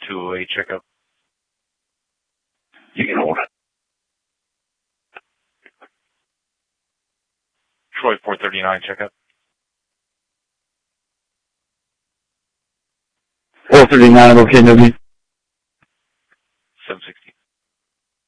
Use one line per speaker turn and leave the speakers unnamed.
208 checkup.
You can hold it.
Troy 439 checkup.
439, okay, W.